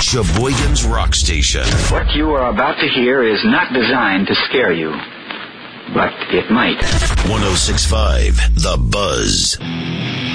Sheboygan's Rock Station. What you are about to hear is not designed to scare you, but it might. 106.5 The Buzz.